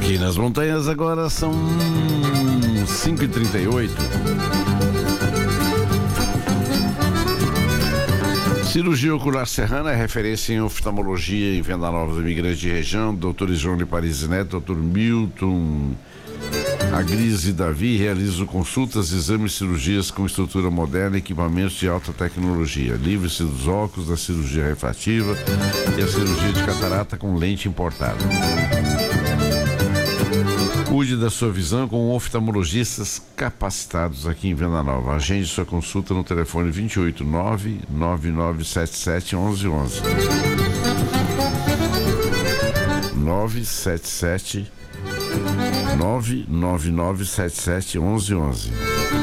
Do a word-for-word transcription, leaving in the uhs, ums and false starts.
Aqui nas montanhas agora são cinco e trinta e oito. Cirurgia Ocular Serrana é referência em oftalmologia em Venda Nova do Imigrante de Região. Doutores João de Paris Neto, doutor Milton, a Grise e Davi realizam consultas, exames e cirurgias com estrutura moderna e equipamentos de alta tecnologia. Livre-se dos óculos, da cirurgia refrativa e a cirurgia de catarata com lente importada. Cuide da sua visão com oftalmologistas capacitados aqui em Venda Nova. Agende sua consulta no telefone vinte e oito, nove nove nove sete sete, onze onze. nove sete sete nove nove nove sete sete onze onze.